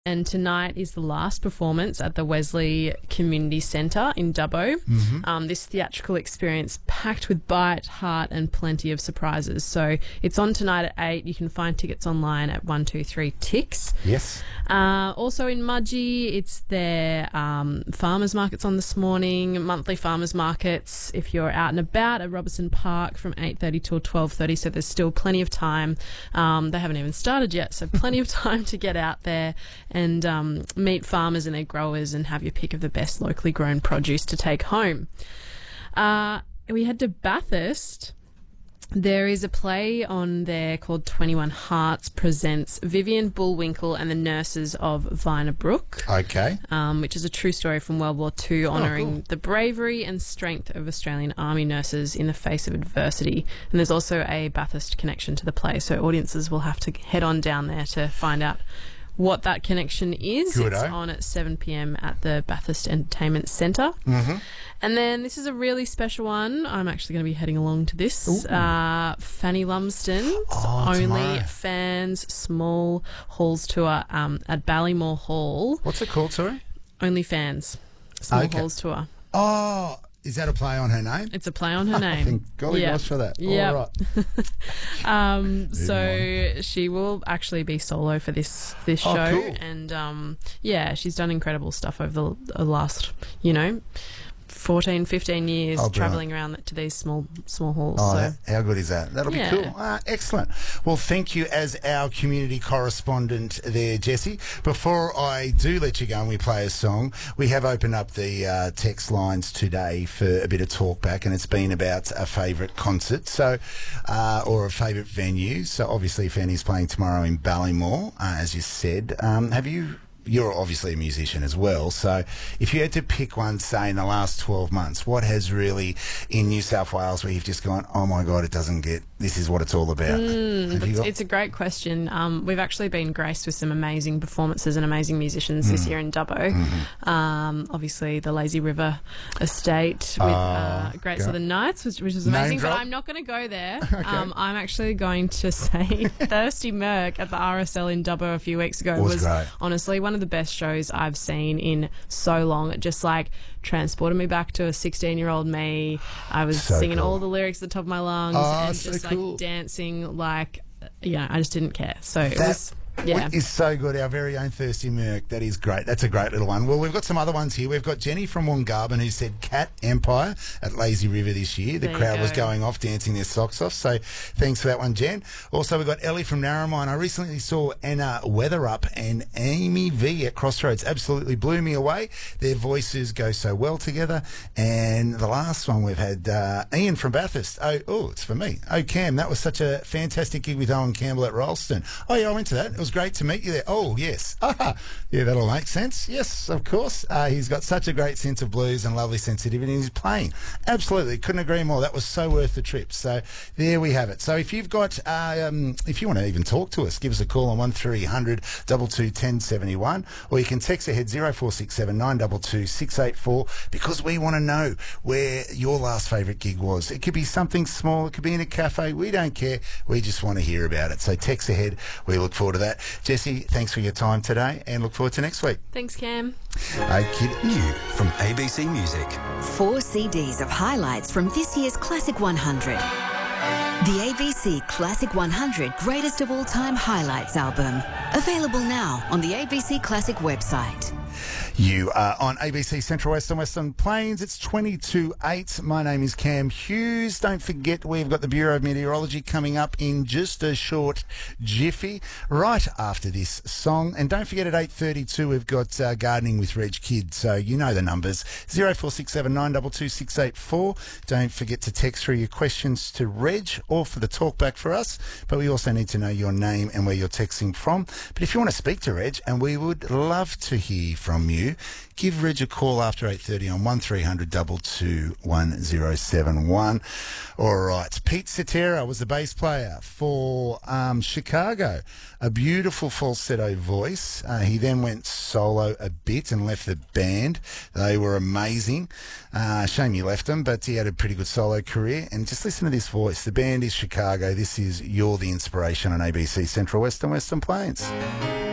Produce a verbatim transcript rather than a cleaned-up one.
And tonight is the last performance at the Wesley Community Centre in Dubbo. Mm-hmm. Um, this theatrical experience packed with bite, heart and plenty of surprises. So it's on tonight at eight. You can find tickets online at one two three Ticks. Yes. Uh, also in Mudgee, it's their um, farmers markets on this morning, monthly farmers markets if you're out and about at Robertson Park from eight thirty till twelve thirty. So there's still plenty of time. Um, they haven't even started yet, so plenty of time to get out there and um, meet farmers and their growers and have your pick of the best locally grown produce to take home. Uh, we head to Bathurst. There is a play on there called twenty-one Hearts presents Vivian Bullwinkle and the Nurses of Vina Brook. Okay. Um, which is a true story from World War Two, honouring oh, cool. the bravery and strength of Australian Army nurses in the face of adversity. And there's also a Bathurst connection to the play, so audiences will have to head on down there to find out what that connection is. Good, it's eh? on at seven p.m. at the Bathurst Entertainment Centre. Mm-hmm. And then this is a really special one. I'm actually going to be heading along to this. Uh, Fanny Lumsden's Oh, Only tomorrow. Fans Small Halls Tour um, at Ballymore Hall. What's it called, sorry? Only Fans Small Okay. Halls Tour. Oh, is that a play on her name? It's a play on her name. Thank golly Yeah. gosh for that. Yeah. All right. Um, so she will actually be solo for this this Oh, show, cool. and um, yeah, she's done incredible stuff over the, the last, you know, fourteen, fifteen years, Oh, brilliant. travelling around to these small small halls. Oh, so. that, how good is that? That'll Yeah. be cool. Ah, excellent. Well, thank you as our community correspondent there, Jessie. Before I do let you go and we play a song, we have opened up the uh, text lines today for a bit of talk back, and it's been about a favourite concert, so uh, or a favourite venue. So obviously, Fanny's playing tomorrow in Ballymore, uh, as you said. Um, have you? You're obviously a musician as well, so if you had to pick one, say, in the last twelve months, what has really, in New South Wales, where you've just gone, oh my God, it doesn't get, this is what it's all about? Mm, Have you it's, got- it's a great question. Um, we've actually been graced with some amazing performances and amazing musicians Mm. this year in Dubbo. Mm-hmm. Um, obviously, the Lazy River Estate with uh, Oh, Great go- Southern Nights, which, which was Name amazing. But drop. I'm not going to go there. um, I'm actually going to say Thirsty Merc at the R S L in Dubbo a few weeks ago Was was great. honestly one of the best shows I've seen in so long. It just like transported me back to a sixteen year old me. I was So singing cool. all the lyrics at the top of my lungs Oh, and so just cool. like dancing like, yeah, I just didn't care. So it That was, yeah. is so good. Our very own Thirsty Merc. That is great. That's a great little one. Well, we've got some other ones here. We've got Jenny from Wongarbin who said Cat Empire at Lazy River this year. The There you crowd was go. going off, dancing their socks off. So thanks for that one, Jen. Also, we've got Ellie from Narromine. I recently saw Anna Weatherup and Amy V at Crossroads. Absolutely blew me away. Their voices go so well together. And the last one we've had uh, Ian from Bathurst. Oh, oh, it's for me. Oh, Cam, that was such a fantastic gig with Owen Campbell at Ralston. Oh, yeah, I went to that. It was great to meet you there. Oh, yes. Ah, yeah, that'll make sense. Yes, of course. Uh, he's got such a great sense of blues and lovely sensitivity, and he's playing. Absolutely. Couldn't agree more. That was so worth the trip. So there we have it. So if you've got, uh, um, if you want to even talk to us, give us a call on one three hundred two two one oh seven one, or you can text ahead zero four six seven nine two two six eight four, because we want to know where your last favourite gig was. It could be something small. It could be in a cafe. We don't care. We just want to hear about it. So text ahead. We look forward to that. Jessie, thanks for your time today, and look forward to next week. Thanks, Cam. Okay. New from A B C Music. Four C Ds of highlights from this year's Classic one hundred. The A B C Classic one hundred Greatest of All Time Highlights album. Available now on the A B C Classic website. You are on A B C Central Western Western Plains. It's twenty-two eight. My name is Cam Hughes. Don't forget, we've got the Bureau of Meteorology coming up in just a short jiffy, right after this song. And don't forget, at eight thirty-two, we've got uh, Gardening with Reg Kidd. So you know the numbers, zero four six seven nine two two six eight four. Don't forget to text through your questions to Reg or for the talkback for us. But we also need to know your name and where you're texting from. But if you want to speak to Reg, and we would love to hear from you, give Reg a call after eight thirty on one three hundred two two one oh seven one. All right. Pete Cetera was the bass player for um, Chicago. A beautiful falsetto voice. Uh, he then went solo a bit and left the band. They were amazing. Uh, shame he left them, but he had a pretty good solo career. And just listen to this voice. The band is Chicago. This is You're the Inspiration on A B C Central Western Western Plains.